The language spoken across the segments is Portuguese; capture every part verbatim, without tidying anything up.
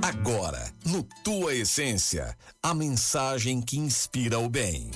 Agora, no Tua Essência, a mensagem que inspira o bem.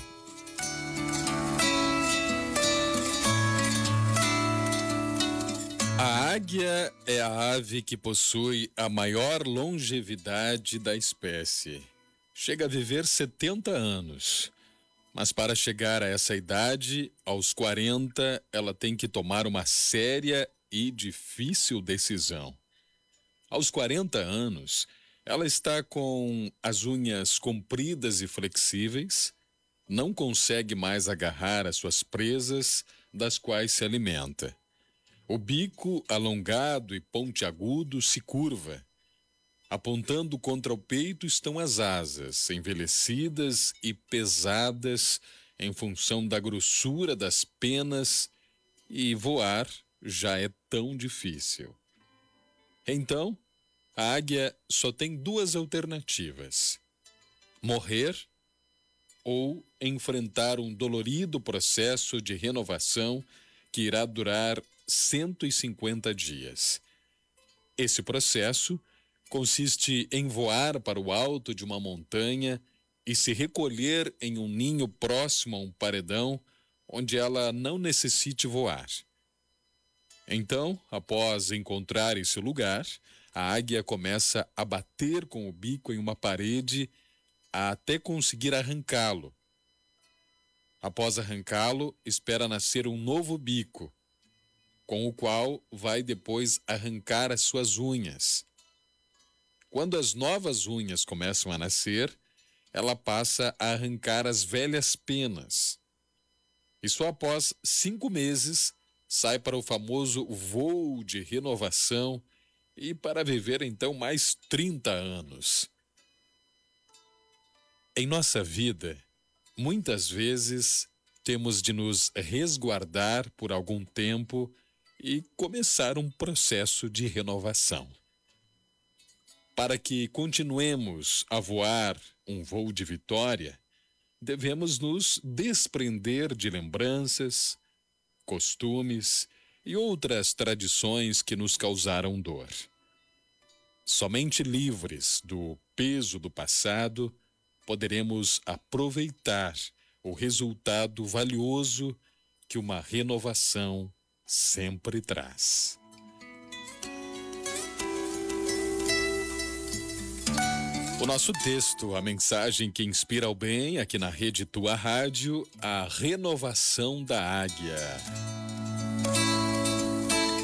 A águia é a ave que possui a maior longevidade da espécie. Chega a viver setenta anos. Mas para chegar a essa idade, aos quarenta, ela tem que tomar uma séria e difícil decisão. Aos quarenta anos, ela está com as unhas compridas e flexíveis, não consegue mais agarrar as suas presas, das quais se alimenta. O bico, alongado e pontiagudo, se curva. Apontando contra o peito estão as asas, envelhecidas e pesadas em função da grossura das penas, e voar já é tão difícil. Então, a águia só tem duas alternativas: morrer ou enfrentar um dolorido processo de renovação que irá durar cento e cinquenta dias. Esse processo consiste em voar para o alto de uma montanha e se recolher em um ninho próximo a um paredão onde ela não necessite voar. Então, após encontrar esse lugar, a águia começa a bater com o bico em uma parede até conseguir arrancá-lo. Após arrancá-lo, espera nascer um novo bico, com o qual vai depois arrancar as suas unhas. Quando as novas unhas começam a nascer, ela passa a arrancar as velhas penas. E só após cinco meses sai para o famoso voo de renovação e para viver então mais trinta anos. Em nossa vida, muitas vezes temos de nos resguardar por algum tempo e começar um processo de renovação. Para que continuemos a voar um voo de vitória, devemos nos desprender de lembranças, costumes e outras tradições que nos causaram dor. Somente livres do peso do passado, poderemos aproveitar o resultado valioso que uma renovação sempre traz. O nosso texto, a mensagem que inspira o bem, aqui na Rede Tua Rádio, a renovação da águia.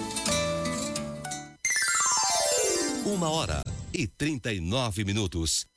Uma hora e trinta e nove minutos.